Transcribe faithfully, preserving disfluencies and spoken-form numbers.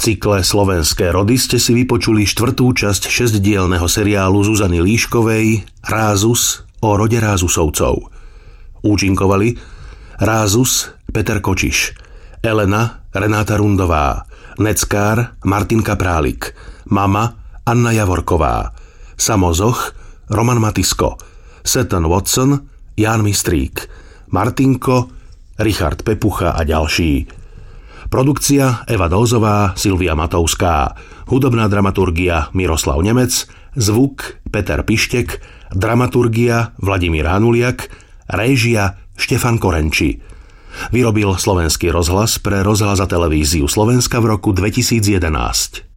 cykle Slovenské rody ste si vypočuli štvrtú časť šesťdielneho seriálu Zuzany Líškovej Rázus o rode Rázusovcov. Účinkovali Rázus Peter Kočiš, Elena Renáta Rundová, Neckár Martin Kaprálik, Mama Anna Javorková, Samozoch Roman Matisko, Seton Watson Ján Mistrík, Martinko Richard Pepucha a ďalší. Produkcia Eva Dolzová, Silvia Matovská, hudobná dramaturgia Miroslav Nemec, zvuk Peter Pištek, dramaturgia Vladimír Hanuliak, réžia Štefan Korenči. Vyrobil Slovenský rozhlas pre rozhlas a televíziu Slovenska v roku dvetisíc jedenásť.